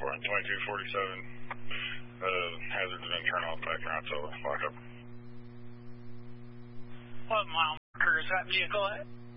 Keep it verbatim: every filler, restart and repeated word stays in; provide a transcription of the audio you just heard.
for twenty-two forty-seven. Uh, hazard has been turned off back now, so lock up. What mile marker is that vehicle at?